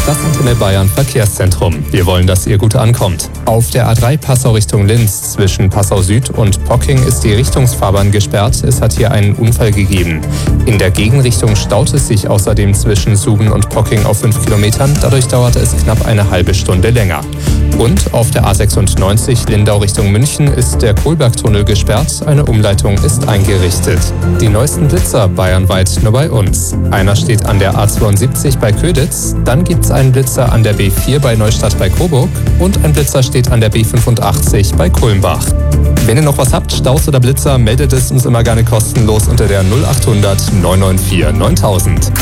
Das Antenne Bayern Verkehrszentrum. Wir wollen, dass ihr gut ankommt. Auf der A3 Passau Richtung Linz zwischen Passau Süd und Pocking ist die Richtungsfahrbahn gesperrt. Es hat hier einen Unfall gegeben. In der Gegenrichtung staut es sich außerdem zwischen Suben und Pocking auf 5 Kilometern. Dadurch dauert es knapp eine halbe Stunde länger. Und auf der A96 Lindau Richtung München ist der Kohlbergtunnel gesperrt. Eine Umleitung ist eingerichtet. Die neuesten Blitzer bayernweit nur bei uns. Einer steht an der A72 bei Köditz, dann gibt es einen Blitzer an der B4 bei Neustadt bei Coburg und ein Blitzer steht an der B85 bei Kulmbach. Wenn ihr noch was habt, Staus oder Blitzer, meldet es uns immer gerne kostenlos unter der 0800 994 9000.